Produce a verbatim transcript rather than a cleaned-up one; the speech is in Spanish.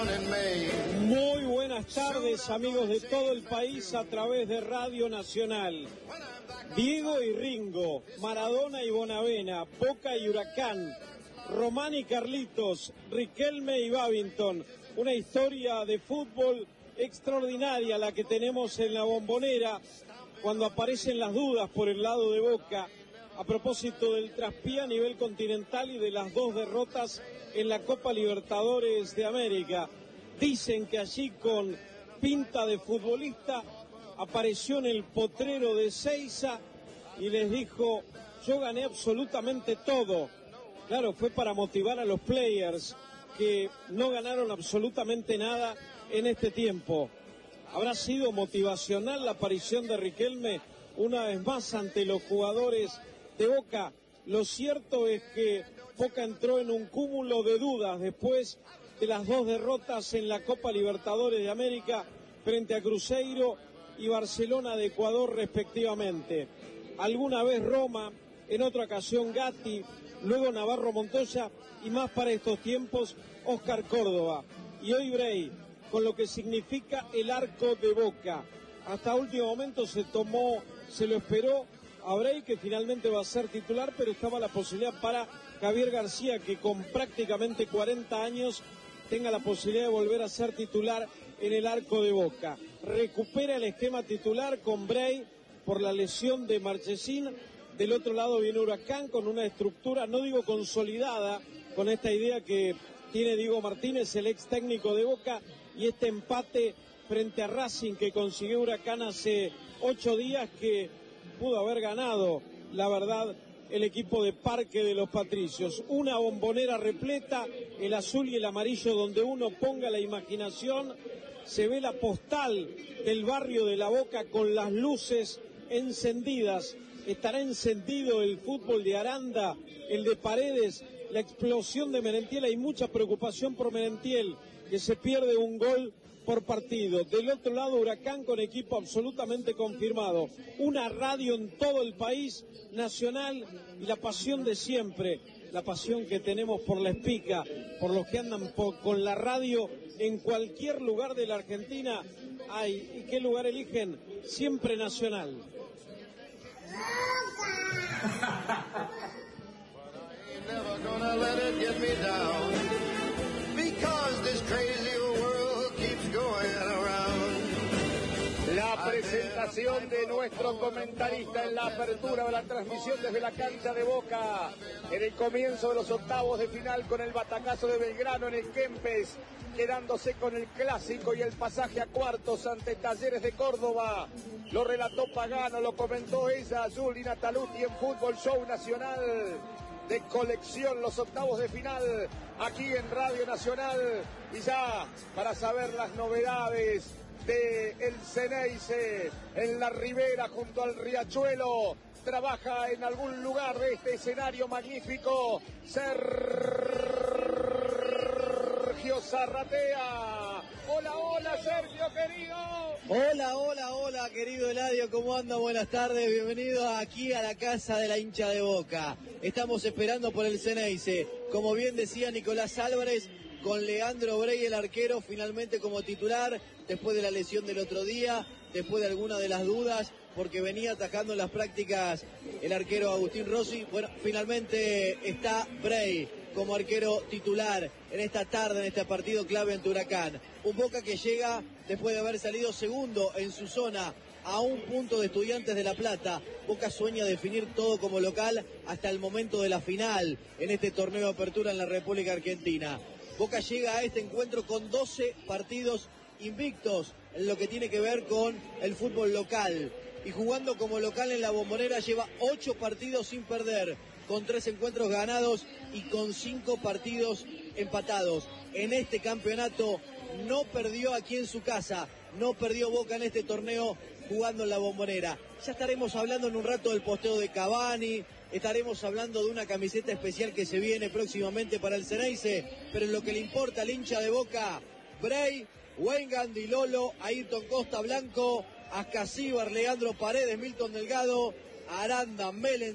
Muy buenas tardes, amigos de todo el país a través de Radio Nacional. Diego y Ringo, Maradona y Bonavena, Boca y Huracán, Román y Carlitos, Riquelme y Babington. Una historia de fútbol extraordinaria la que tenemos en la Bombonera cuando aparecen las dudas por el lado de Boca a propósito del traspié a nivel continental y de las dos derrotas en la Copa Libertadores de América. Dicen que allí con pinta de futbolista apareció en el potrero de Seiza y les dijo: yo gané absolutamente todo. Claro, fue para motivar a los players que no ganaron absolutamente nada en este tiempo. ¿Habrá sido motivacional la aparición de Riquelme una vez más ante los jugadores de Boca? Lo cierto es que Boca entró en un cúmulo de dudas después de las dos derrotas en la Copa Libertadores de América frente a Cruzeiro y Barcelona de Ecuador respectivamente. Alguna vez Roma, en otra ocasión Gatti, luego Navarro Montoya y más para estos tiempos Oscar Córdoba. Y hoy Bray, con lo que significa el arco de Boca. Hasta último momento se tomó, se lo esperó a Bray, que finalmente va a ser titular, pero estaba la posibilidad para Javier García, que con prácticamente cuarenta años tenga la posibilidad de volver a ser titular en el arco de Boca. Recupera el esquema titular con Bray por la lesión de Marchesín. Del otro lado viene Huracán con una estructura, no digo consolidada, con esta idea que tiene Diego Martínez, el ex técnico de Boca, y este empate frente a Racing que consiguió Huracán hace ocho días, que pudo haber ganado, la verdad, el equipo de Parque de los Patricios. Una Bombonera repleta, el azul y el amarillo, donde uno ponga la imaginación, se ve la postal del barrio de La Boca con las luces encendidas. Estará encendido el fútbol de Aranda, el de Paredes, la explosión de Merentiel. Hay mucha preocupación por Merentiel, que se pierde un gol por partido. Del otro lado Huracán con equipo absolutamente confirmado. Una radio en todo el país, nacional, y la pasión de siempre, la pasión que tenemos por la Espica, por los que andan por, con la radio en cualquier lugar de la Argentina. Ay, ¿y qué lugar eligen? Siempre Nacional. La presentación de nuestro comentarista en la apertura de la transmisión desde la cancha de Boca, en el comienzo de los octavos de final con el batacazo de Belgrano en el Kempes, quedándose con el clásico y el pasaje a cuartos ante Talleres de Córdoba. Lo relató Pagano, lo comentó ella, Julina Taluti, en Fútbol Show Nacional de colección, los octavos de final aquí en Radio Nacional. Y ya para saber las novedades de el Ceneice en la ribera junto al riachuelo, trabaja en algún lugar de este escenario magnífico Sergio Zarratea. Hola, hola Sergio querido. Hola, hola, hola querido Eladio, ¿cómo anda? Buenas tardes, bienvenidos aquí a la casa de la hincha de Boca. Estamos esperando por el Ceneice, como bien decía Nicolás Álvarez, con Leandro Bray, el arquero, finalmente como titular, después de la lesión del otro día, después de alguna de las dudas, porque venía atajando en las prácticas el arquero Agustín Rossi. Bueno, finalmente está Bray como arquero titular en esta tarde, en este partido clave ante Huracán. Un Boca que llega después de haber salido segundo en su zona, a un punto de Estudiantes de La Plata. Boca sueña definir todo como local hasta el momento de la final en este torneo de apertura en la República Argentina. Boca llega a este encuentro con doce partidos invictos en lo que tiene que ver con el fútbol local. Y jugando como local en la Bombonera lleva ocho partidos sin perder, con tres encuentros ganados y con cinco partidos empatados. En este campeonato no perdió aquí en su casa, no perdió Boca en este torneo jugando en la Bombonera. Ya estaremos hablando en un rato del posteo de Cavani, estaremos hablando de una camiseta especial que se viene próximamente para el Ceneice, pero en lo que le importa al hincha de Boca, Bray, Weingand, Di Lolo, Ayrton Costa Blanco, Ascasíbar, Leandro Paredes, Milton Delgado, Aranda, Melen.